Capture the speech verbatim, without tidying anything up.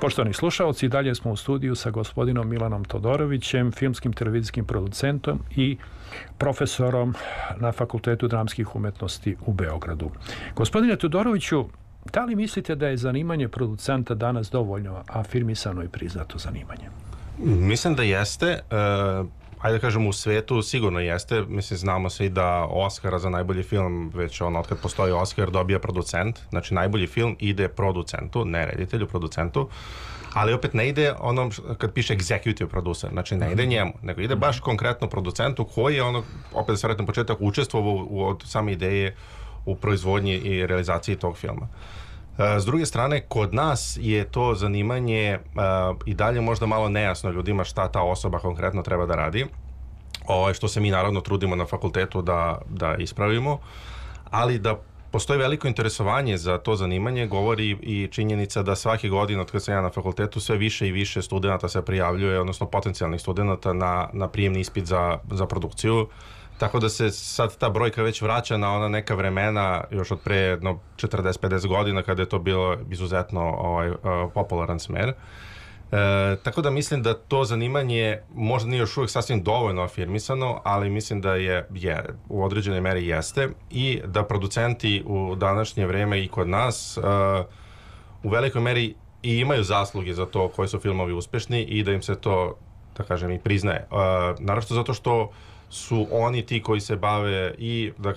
Poštovani slušalci, dalje smo u studiju sa gospodinom Milanom Todorovićem, filmskim televizijskim producentom i profesorom na Fakultetu dramskih umetnosti u Beogradu. Gospodine Todoroviću, da li mislite da je zanimanje producenta danas dovoljno afirmisano i priznato zanimanje? Mislim da jeste. Uh, ajde da kažem, u svetu sigurno jeste. Mislim, znamo svi da Oscara za najbolji film, već on otkad postoji Oscar, dobija producent. Znači, najbolji film ide producentu, ne reditelju, producentu. Ali opet ne ide onom kad piše executive producer, znači ne ide njemu, nego ide baš konkretno producentu koji je ono, opet da se vratim početak, učestvovao u, od same ideje u proizvodnji i realizaciji tog filma. S druge strane, kod nas je to zanimanje uh, i dalje možda malo nejasno ljudima šta ta osoba konkretno treba da radi, o, što se mi naravno trudimo na fakultetu da, da ispravimo, ali da postoji veliko interesovanje za to zanimanje, govori i činjenica da svake godine od kad sam ja na fakultetu sve više i više studenta se prijavljuje, odnosno potencijalnih studenta na, na prijemni ispit za, za produkciju. Tako da se sad ta brojka već vraća na ona neka vremena još od pre jedno četrdeset pedeset godina kada je to bilo izuzetno ovaj, uh, popularan smer. E, tako da mislim da to zanimanje možda nije još uvijek sasvim dovoljno afirmisano, ali mislim da je, je u određenoj meri jeste i da producenti u današnje vreme i kod nas uh, u velikoj meri i imaju zasluge za to koji su filmovi uspešni i da im se to, da kažem, i priznaje. Uh, naravno zato što su oni ti koji se bave i, da